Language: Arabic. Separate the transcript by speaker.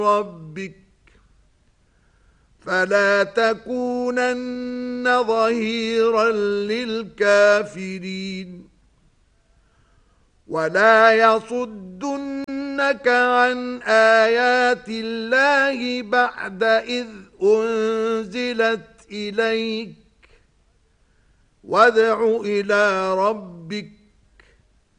Speaker 1: ربك فلا تكونن ظهيرا للكافرين ولا يصدنك عن آيات الله بعد إذ أنزلت إليك وادع إلى ربك